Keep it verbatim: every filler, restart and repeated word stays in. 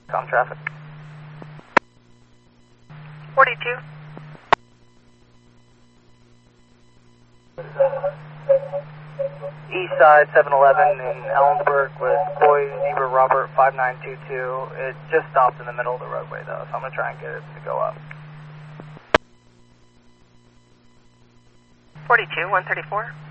Com traffic. forty-two. East side seven eleven in Ellensburg with Boy Zebra Robert five nine two two. It just stopped in the middle of the roadway though, so I'm going to try and get it to go up. forty-two, one thirty-four.